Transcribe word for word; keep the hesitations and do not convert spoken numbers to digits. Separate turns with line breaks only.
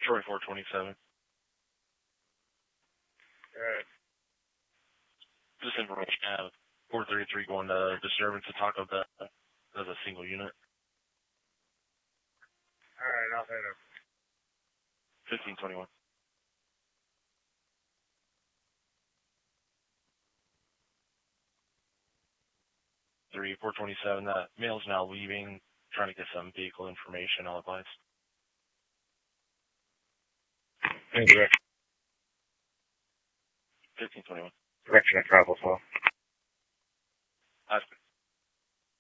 Troy four twenty-seven.
Alright.
Just information I have. four thirty-three going to disturbance to Taco Bell as a single unit.
Alright, I'll hit him.
fifteen twenty-one. three four twenty-seven, that male's now leaving, trying to get some vehicle information, I'll advise.
Incorrect.
fifteen twenty-one.
Direction of travel as well.